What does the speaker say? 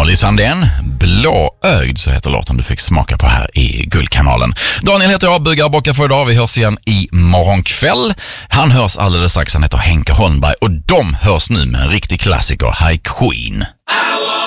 Molly Sandén, Blåögd, så heter låten du fick smaka på här i Guldkanalen. Daniel heter jag, byggar och bockar för idag. Vi hörs igen i morgonkväll. Han hörs alldeles strax, han heter Henke Holmberg och de hörs nu med en riktig klassiker, High Queen.